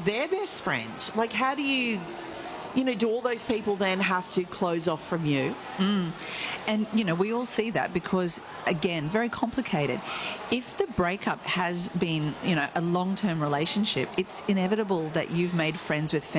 their best friend. Like, how do you do all those people then have to close off from you? And, we all see that because, again, very complicated. If the breakup has been, a long-term relationship, it's inevitable that you've made friends with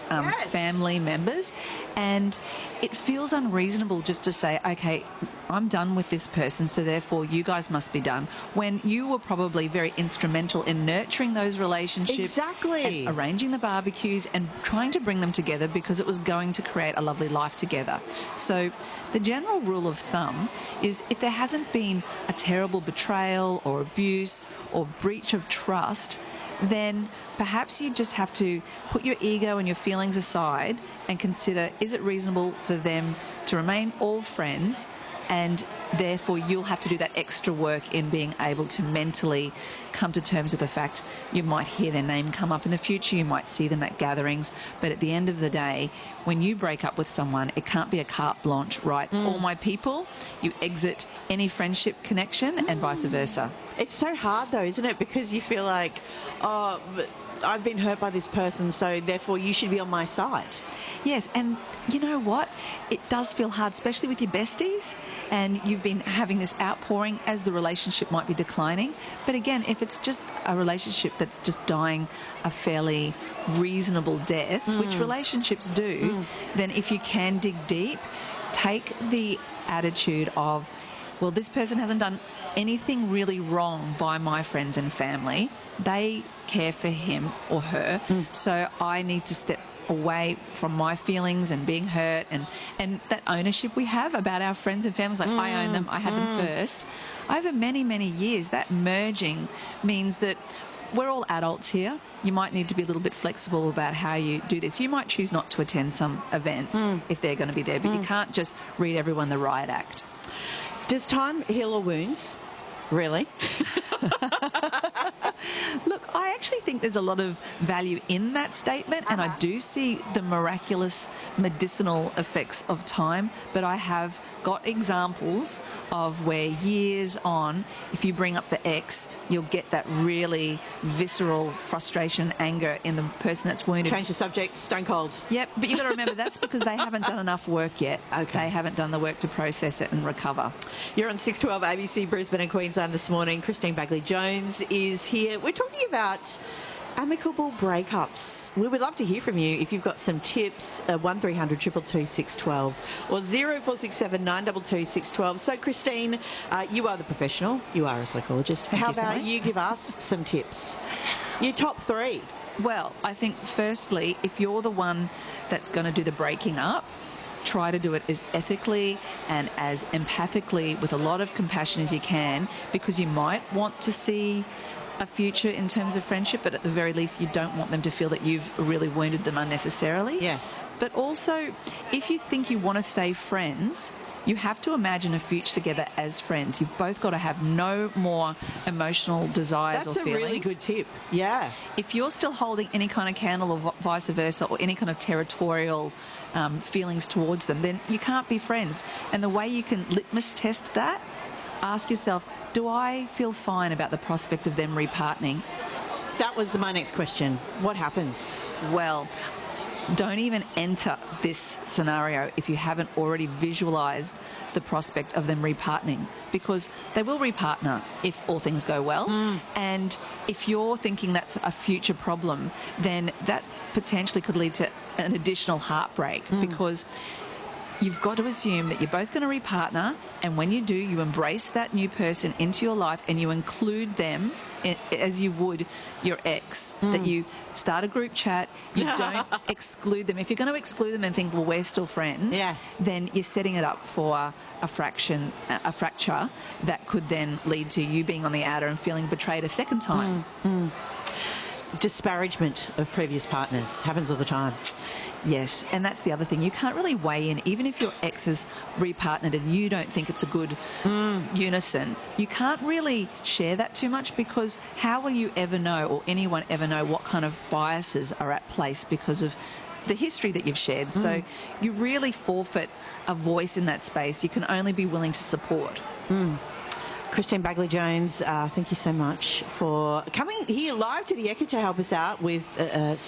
family members, and it feels unreasonable just to say, okay, I'm done with this person, so therefore you guys must be done, when you were probably very instrumental in nurturing those relationships. Exactly. And arranging the barbecues and trying to bring them together because it was going to create a lovely life together. So the general rule of thumb is if there hasn't been a terrible betrayal or abuse or breach of trust, then perhaps you just have to put your ego and your feelings aside and consider, is it reasonable for them to remain all friends? And therefore you'll have to do that extra work in being able to mentally come to terms with the fact you might hear their name come up in the future, you might see them at gatherings, but at the end of the day, when you break up with someone, it can't be a carte blanche, right? All my people, you exit any friendship connection and vice versa. It's so hard though, isn't it? Because you feel like, oh, I've been hurt by this person, so therefore you should be on my side. Yes, and you know what? It does feel hard, especially with your besties, and you've been having this outpouring as the relationship might be declining. But again, if it's just a relationship that's just dying a fairly reasonable death, which relationships do, then if you can dig deep, take the attitude of, well, this person hasn't done anything really wrong by my friends and family. They care for him or her, so I need to step away from my feelings and being hurt and that ownership we have about our friends and families, like I own them, I had them first. Over many, many years, that merging means that we're all adults here. You might need to be a little bit flexible about how you do this. You might choose not to attend some events if they're going to be there, but you can't just read everyone the riot act. Does time heal all wounds? Really? Look, I actually think there's a lot of value in that statement, and I do see the miraculous medicinal effects of time, but I have got examples of where years on, if you bring up the ex, you'll get that really visceral frustration, anger in the person that's wounded. Change the subject, stone cold. Yep, but you've got to remember that's because they haven't done enough work yet. Okay. They haven't done the work to process it and recover. You're on 612 ABC Brisbane and Queensland this morning. Christine Bagley-Jones is here. We're talking about amicable breakups. We would love to hear from you if you've got some tips. 1300 222 612 or 0467 922 612. So, Christine, you are the professional. You are a psychologist. How about you give us some tips? Your top three. Well, I think firstly, if you're the one that's going to do the breaking up, try to do it as ethically and as empathically with a lot of compassion as you can, because you might want to see a future in terms of friendship, but at the very least you don't want them to feel that you've really wounded them unnecessarily. Yes. But also, if you think you want to stay friends, you have to imagine a future together as friends. You've both got to have no more emotional desires or feelings. That's a really good tip. Yeah. If you're still holding any kind of candle or vice versa, or any kind of territorial feelings towards them, then you can't be friends. And the way you can litmus test that, ask yourself, do I feel fine about the prospect of them repartnering? That was my next question. What happens? Well, don't even enter this scenario if you haven't already visualised the prospect of them repartnering, because they will repartner if all things go well. And if you're thinking that's a future problem, then that potentially could lead to an additional heartbreak, because you've got to assume that you're both going to repartner, and when you do, you embrace that new person into your life and you include them as you would your ex, that you start a group chat, you don't exclude them. If you're going to exclude them and think, well, we're still friends, then you're setting it up for a fracture that could then lead to you being on the outer and feeling betrayed a second time. Disparagement of previous partners happens all the time. Yes, and that's the other thing. You can't really weigh in, even if your ex has repartnered and you don't think it's a good unison, you can't really share that too much, because how will you ever know, or anyone ever know, what kind of biases are at place because of the history that you've shared? So you really forfeit a voice in that space. You can only be willing to support. Christine Bagley-Jones, thank you so much for coming here live to the Echo to help us out with